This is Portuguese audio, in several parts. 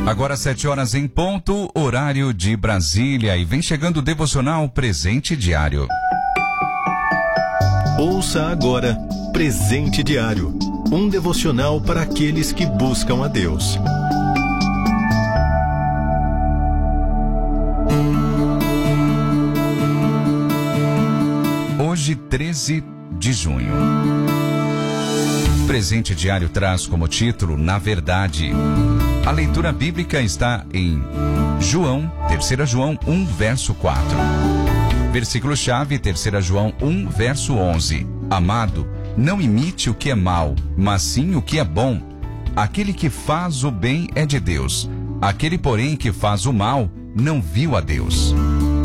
Agora 7 horas em ponto, horário de Brasília, e vem chegando o devocional Presente Diário. Ouça agora Presente Diário, um devocional para aqueles que buscam a Deus. Hoje, 13 de junho. Presente Diário traz como título Na Verdade. A leitura bíblica está em João, 3 João 1, verso 4. Versículo-chave, 3 João 1, verso 11. Amado, não imite o que é mal, mas sim o que é bom. Aquele que faz o bem é de Deus. Aquele, porém, que faz o mal, não viu a Deus.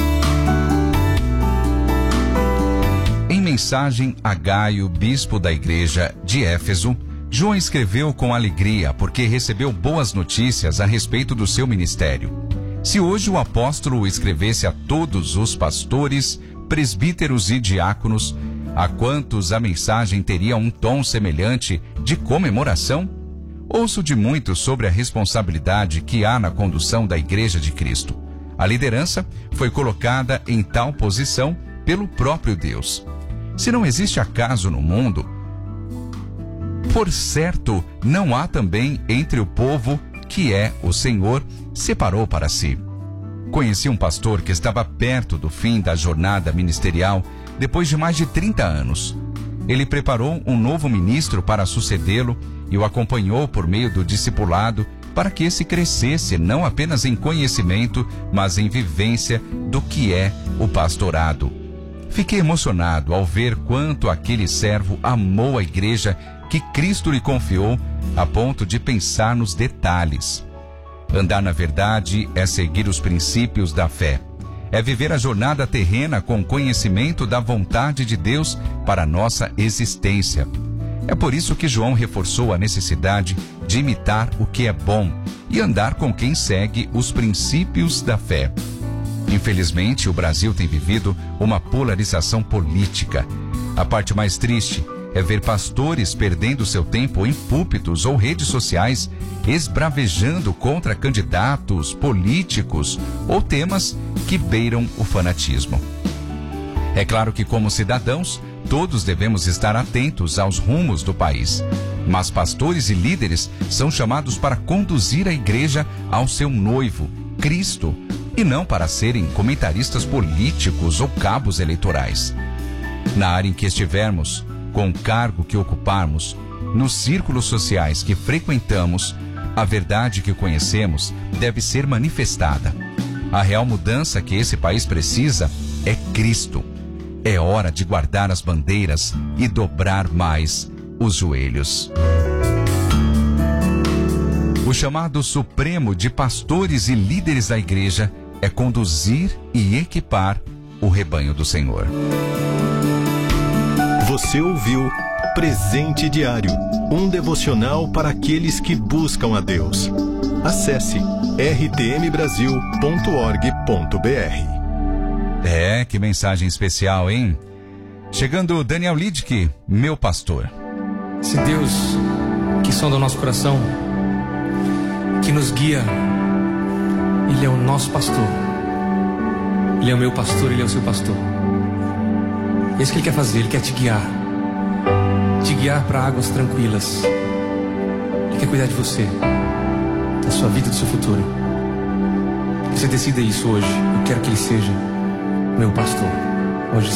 Em mensagem a Gaio, bispo da igreja de Éfeso, João escreveu com alegria porque recebeu boas notícias a respeito do seu ministério. Se hoje o apóstolo escrevesse a todos os pastores, presbíteros e diáconos, a quantos a mensagem teria um tom semelhante de comemoração? Ouço de muitos sobre a responsabilidade que há na condução da Igreja de Cristo. A liderança foi colocada em tal posição pelo próprio Deus. Se não existe acaso no mundo, por certo, não há também entre o povo que o Senhor separou para si. Conheci um pastor que estava perto do fim da jornada ministerial depois de mais de 30 anos. Ele preparou um novo ministro para sucedê-lo e o acompanhou por meio do discipulado para que esse crescesse não apenas em conhecimento, mas em vivência do que é o pastorado. Fiquei emocionado ao ver quanto aquele servo amou a igreja que Cristo lhe confiou, a ponto de pensar nos detalhes. Andar na verdade é seguir os princípios da fé. É viver a jornada terrena com conhecimento da vontade de Deus para a nossa existência. É por isso que João reforçou a necessidade de imitar o que é bom e andar com quem segue os princípios da fé. Infelizmente, o Brasil tem vivido uma polarização política. A parte mais triste é ver pastores perdendo seu tempo em púlpitos ou redes sociais, esbravejando contra candidatos, políticos ou temas que beiram o fanatismo. É claro que, como cidadãos, todos devemos estar atentos aos rumos do país. Mas pastores e líderes são chamados para conduzir a igreja ao seu noivo, Cristo, e não para serem comentaristas políticos ou cabos eleitorais. Na área em que estivermos, com o cargo que ocuparmos, nos círculos sociais que frequentamos, a verdade que conhecemos deve ser manifestada. A real mudança que esse país precisa é Cristo. É hora de guardar as bandeiras e dobrar mais os joelhos. O chamado supremo de pastores e líderes da igreja é conduzir e equipar o rebanho do Senhor. Você ouviu Presente Diário, um devocional para aqueles que buscam a Deus. Acesse rtmbrasil.org.br. Que mensagem especial, hein? Chegando Daniel Lidke, meu pastor. Se Deus, que sonda o nosso coração, que nos guia, Ele é o nosso pastor. Ele é o meu pastor, Ele é o seu pastor. É isso que Ele quer fazer, Ele quer te guiar para águas tranquilas. Ele quer cuidar de você, da sua vida e do seu futuro. Você decida isso hoje. Eu quero que Ele seja meu pastor.